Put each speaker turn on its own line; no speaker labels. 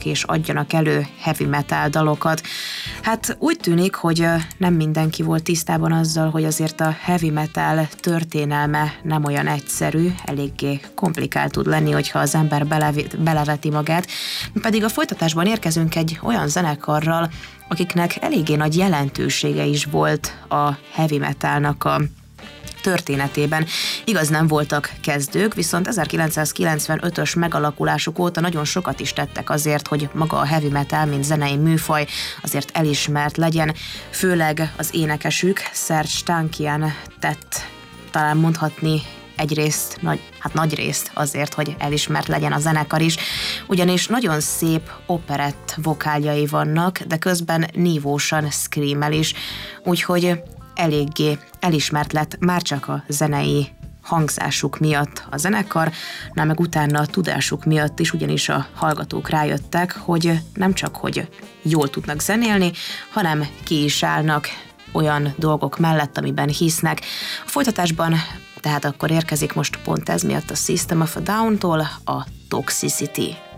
írjanak és adjanak elő heavy metal dalokat. Hát úgy tűnik, hogy nem mindenki volt tisztában azzal, hogy azért a heavy metal történelme nem olyan egyszerű, eléggé komplikált tud lenni, hogyha az ember beleveti magát. Pedig a folytatásban érkezünk egy olyan zenekarral, akiknek eléggé nagy jelentősége is volt a heavy metalnak a történetében. Igaz, nem voltak kezdők, viszont 1995-ös megalakulásuk óta nagyon sokat is tettek azért, hogy maga a heavy metal, mint zenei műfaj azért elismert legyen. Főleg az énekesük, Serj Tankian tett, talán mondhatni, egyrészt, nagy részt azért, hogy elismert legyen a zenekar is, ugyanis nagyon szép operett vokáljai vannak, de közben nívósan screamel is, úgyhogy eléggé elismert lett már csak a zenei hangzásuk miatt a zenekar, meg utána a tudásuk miatt is, ugyanis a hallgatók rájöttek, hogy nem csak, hogy jól tudnak zenélni, hanem ki is állnak olyan dolgok mellett, amiben hisznek. A folytatásban tehát akkor érkezik most pont ez miatt a System of a Down-tól a Toxicity.